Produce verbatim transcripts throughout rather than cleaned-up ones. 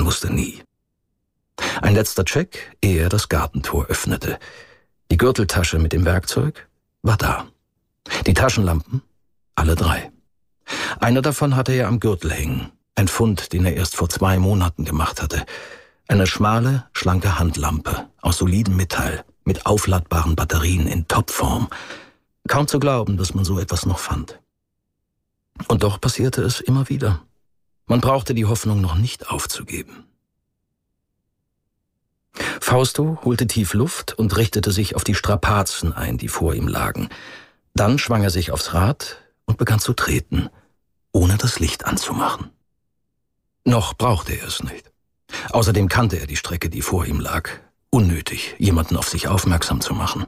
Man wusste nie. Ein letzter Check, ehe er das Gartentor öffnete. Die Gürteltasche mit dem Werkzeug war da. Die Taschenlampen, alle drei. Eine davon hatte er am Gürtel hängen. Ein Fund, den er erst vor zwei Monaten gemacht hatte. Eine schmale, schlanke Handlampe aus solidem Metall mit aufladbaren Batterien in Topform. Kaum zu glauben, dass man so etwas noch fand. Und doch passierte es immer wieder. Man brauchte die Hoffnung noch nicht aufzugeben. Fausto holte tief Luft und richtete sich auf die Strapazen ein, die vor ihm lagen. Dann schwang er sich aufs Rad und begann zu treten, ohne das Licht anzumachen. Noch brauchte er es nicht. Außerdem kannte er die Strecke, die vor ihm lag. Unnötig, jemanden auf sich aufmerksam zu machen.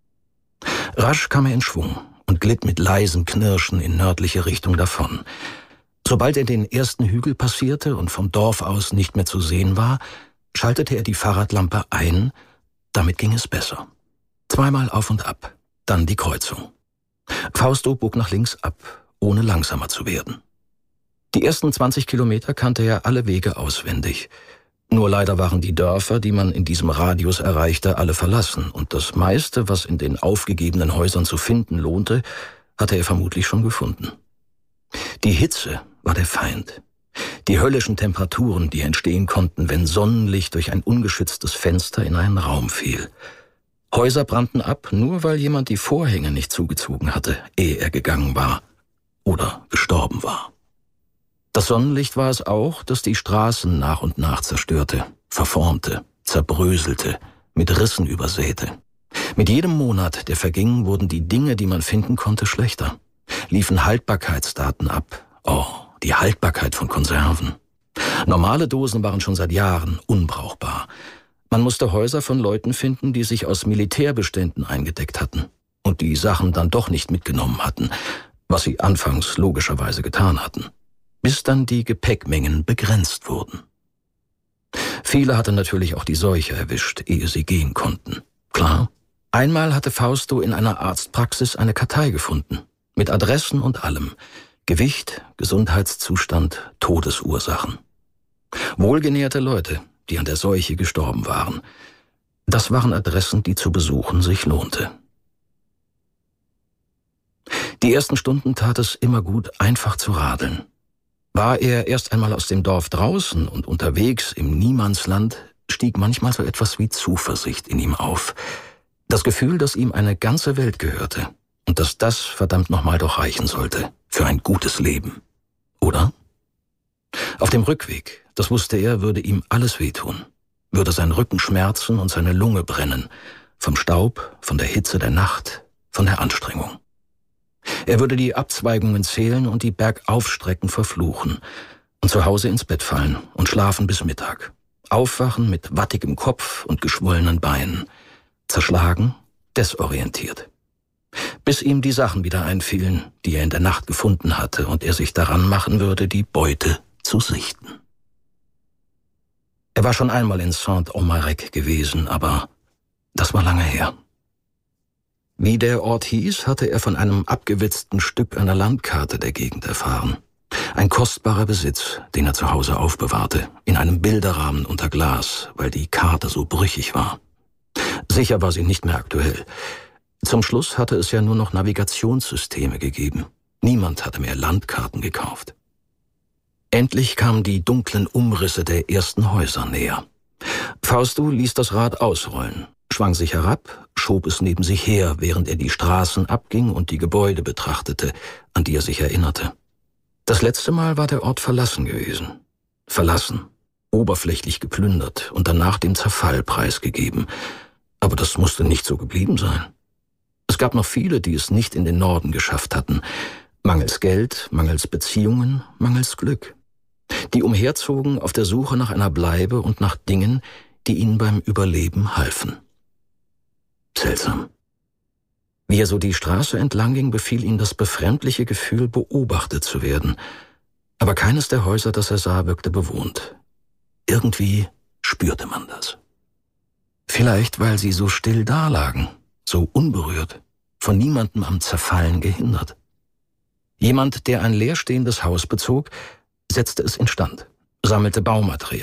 Rasch kam er in Schwung und glitt mit leisem Knirschen in nördliche Richtung davon. Sobald er den ersten Hügel passierte und vom Dorf aus nicht mehr zu sehen war, schaltete er die Fahrradlampe ein, damit ging es besser. Zweimal auf und ab, dann die Kreuzung. Fausto bog nach links ab, ohne langsamer zu werden. Die ersten zwanzig Kilometer kannte er alle Wege auswendig. Nur leider waren die Dörfer, die man in diesem Radius erreichte, alle verlassen, und das meiste, was in den aufgegebenen Häusern zu finden lohnte, hatte er vermutlich schon gefunden. Die Hitze war der Feind. Die höllischen Temperaturen, die entstehen konnten, wenn Sonnenlicht durch ein ungeschütztes Fenster in einen Raum fiel. Häuser brannten ab, nur weil jemand die Vorhänge nicht zugezogen hatte, ehe er gegangen war oder gestorben war. Das Sonnenlicht war es auch, das die Straßen nach und nach zerstörte, verformte, zerbröselte, mit Rissen übersäte. Mit jedem Monat, der verging, wurden die Dinge, die man finden konnte, schlechter. Liefen Haltbarkeitsdaten ab. Oh, die Haltbarkeit von Konserven. Normale Dosen waren schon seit Jahren unbrauchbar. Man musste Häuser von Leuten finden, die sich aus Militärbeständen eingedeckt hatten und die Sachen dann doch nicht mitgenommen hatten, was sie anfangs logischerweise getan hatten, bis dann die Gepäckmengen begrenzt wurden. Viele hatte natürlich auch die Seuche erwischt, ehe sie gehen konnten. Klar, einmal hatte Fausto in einer Arztpraxis eine Kartei gefunden, mit Adressen und allem. Gewicht, Gesundheitszustand, Todesursachen. Wohlgenährte Leute, die an der Seuche gestorben waren. Das waren Adressen, die zu besuchen sich lohnte. Die ersten Stunden tat es immer gut, einfach zu radeln. War er erst einmal aus dem Dorf draußen und unterwegs im Niemandsland, stieg manchmal so etwas wie Zuversicht in ihm auf. Das Gefühl, dass ihm eine ganze Welt gehörte und dass das verdammt nochmal doch reichen sollte für ein gutes Leben. Oder? Auf dem Rückweg, das wusste er, würde ihm alles wehtun. Würde sein Rücken schmerzen und seine Lunge brennen. Vom Staub, von der Hitze der Nacht, von der Anstrengung. Er würde die Abzweigungen zählen und die Bergaufstrecken verfluchen und zu Hause ins Bett fallen und schlafen bis Mittag. Aufwachen mit wattigem Kopf und geschwollenen Beinen. Zerschlagen, desorientiert. Bis ihm die Sachen wieder einfielen, die er in der Nacht gefunden hatte, und er sich daran machen würde, die Beute zu sichten. Er war schon einmal in Saint-Omarec gewesen, aber das war lange her. Wie der Ort hieß, hatte er von einem abgewitzten Stück einer Landkarte der Gegend erfahren. Ein kostbarer Besitz, den er zu Hause aufbewahrte, in einem Bilderrahmen unter Glas, weil die Karte so brüchig war. Sicher war sie nicht mehr aktuell. Zum Schluss hatte es ja nur noch Navigationssysteme gegeben. Niemand hatte mehr Landkarten gekauft. Endlich kamen die dunklen Umrisse der ersten Häuser näher. Fausto ließ das Rad ausrollen, schwang sich herab, schob es neben sich her, während er die Straßen abging und die Gebäude betrachtete, an die er sich erinnerte. Das letzte Mal war der Ort verlassen gewesen. Verlassen, oberflächlich geplündert und danach dem Zerfall preisgegeben. Aber das musste nicht so geblieben sein. Es gab noch viele, die es nicht in den Norden geschafft hatten. Mangels Geld, mangels Beziehungen, mangels Glück. Die umherzogen auf der Suche nach einer Bleibe und nach Dingen, die ihnen beim Überleben halfen. Seltsam. Wie er so die Straße entlang ging, befiel ihn das befremdliche Gefühl, beobachtet zu werden. Aber keines der Häuser, das er sah, wirkte bewohnt. Irgendwie spürte man das. Vielleicht, weil sie so still dalagen, so unberührt, von niemandem am Zerfallen gehindert. Jemand, der ein leerstehendes Haus bezog, setzte es instand, sammelte Baumaterial.